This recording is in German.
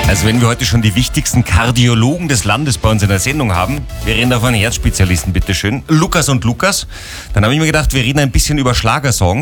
Also wenn wir heute schon die wichtigsten Kardiologen des Landes bei uns in der Sendung haben, wir reden da von Herzspezialisten, bitteschön, Lukas und Lukas, dann habe ich mir gedacht, wir reden ein bisschen über Schlagersongs.